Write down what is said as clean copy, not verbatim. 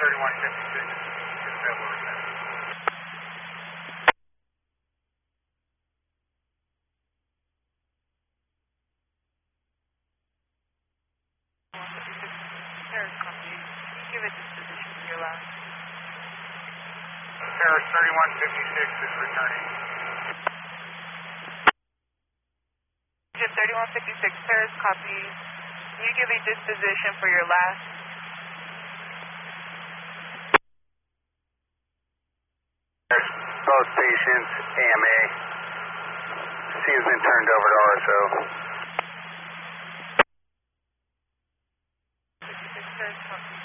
3156 is available right now. Paris copy. Can you give a disposition for your last? Paris 3156 is returning. Jim 3156, Paris copy. Can you give a disposition for your last? Both patients, AMA. C has been turned over to RSO. 56, Paris copy.